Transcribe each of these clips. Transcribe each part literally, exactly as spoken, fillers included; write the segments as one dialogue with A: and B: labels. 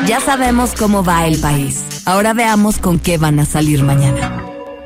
A: Ya sabemos cómo va el país. Ahora veamos con qué van a salir mañana.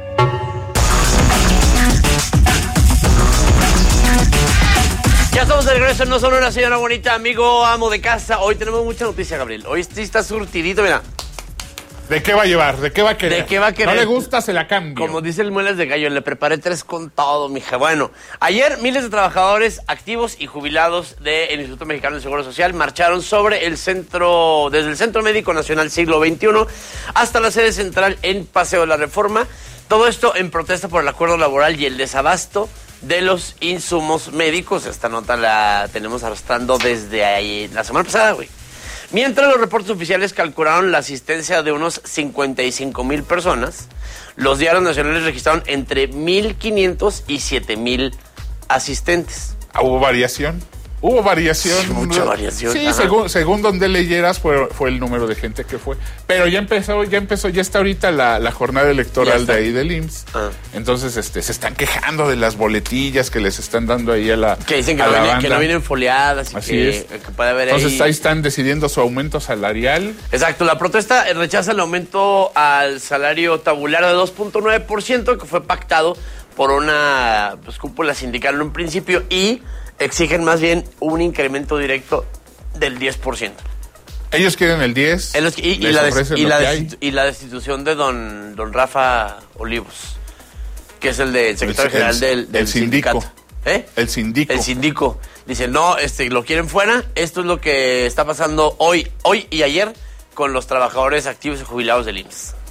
B: Ya estamos de regreso en No Sonora, señora bonita, amigo, amo de casa. Hoy tenemos mucha noticia, Gabriel. Hoy sí está surtidito, mira.
C: ¿De qué va a llevar? ¿De qué va a querer?
B: ¿De qué va a querer?
C: No le gusta, se la cambio.
B: Como dice el Muelas de Gallo, le preparé tres con todo, mija. Bueno, ayer miles de trabajadores activos y jubilados del Instituto Mexicano del Seguro Social marcharon sobre el centro, desde el Centro Médico Nacional Siglo veintiuno hasta la sede central en Paseo de la Reforma. Todo esto en protesta por el acuerdo laboral y el desabasto de los insumos médicos. Esta nota la tenemos arrastrando desde ahí, la semana pasada, güey. Mientras los reportes oficiales calcularon la asistencia de unos cincuenta y cinco mil personas, los diarios nacionales registraron entre mil quinientos y siete mil asistentes.
C: ¿Hubo variación? Hubo variación.
B: Sí, mucha variación.
C: Sí, según, según donde leyeras fue, fue el número de gente que fue. Pero ya empezó, ya empezó, ya está ahorita la, la jornada electoral de ahí del I M S S. Ah. Entonces, este, se están quejando de las boletillas que les están dando ahí a la
B: Que dicen que,
C: a
B: no,
C: la
B: vienen,
C: banda.
B: que no vienen foliadas y
C: Así
B: que,
C: es.
B: que puede haber
C: Entonces
B: ahí...
C: ahí están decidiendo su aumento salarial.
B: Exacto, la protesta rechaza el aumento al salario tabular de dos punto nueve por ciento que fue pactado por una pues, cúpula sindical en un principio y exigen más bien un incremento directo del diez por ciento.
C: Ellos quieren el diez por ciento.
B: Y, y, la, des, y, la destitu, y la destitución de don, don Rafa Olivos, que es el, de, el secretario el, general el, del, del
C: el sindicato.
B: sindicato. ¿Eh?
C: El sindico.
B: El sindico. Dice, no, este, lo quieren fuera. Esto es lo que está pasando hoy, hoy y ayer con los trabajadores activos y jubilados del I M S S.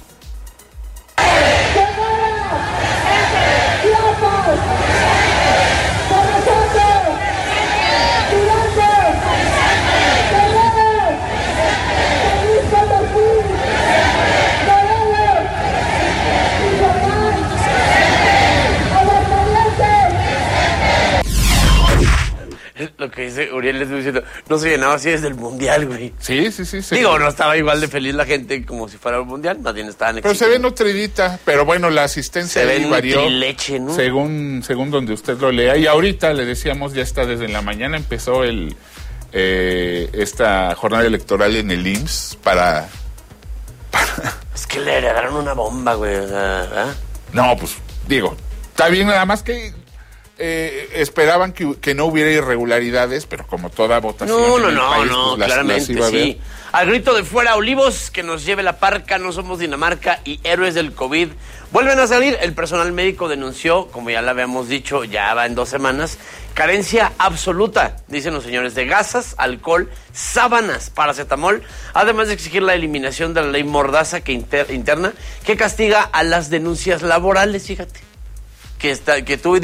B: Lo que dice Uriel, le estoy diciendo, no se llenaba así desde el Mundial, güey.
C: Sí, sí, sí. sí.
B: Digo, no estaba igual de feliz la gente como si fuera el Mundial, más bien estaban
C: Pero se ve nutridita, pero bueno, la asistencia
B: se ve
C: varió
B: leche, ¿no?
C: según, según donde usted lo lea. Y ahorita, le decíamos, ya está desde la mañana, empezó el eh, esta jornada electoral en el I M S S para... para...
B: Es que le heredaron una bomba, güey, o sea, ¿verdad?
C: No, pues, digo, está bien, nada más que... Eh, esperaban que, que no hubiera irregularidades, pero como toda votación
B: no,
C: en
B: no,
C: el
B: no,
C: país,
B: no,
C: pues las,
B: claramente
C: las
B: sí. Al grito de fuera Olivos, que nos lleve la parca, no somos Dinamarca y héroes del COVID vuelven a salir. El personal médico denunció, como ya lo habíamos dicho, ya va en dos semanas, carencia absoluta, dicen los señores, de gasas, alcohol, sábanas, paracetamol, además de exigir la eliminación de la ley Mordaza que inter, interna que castiga a las denuncias laborales, fíjate, que, está, que tú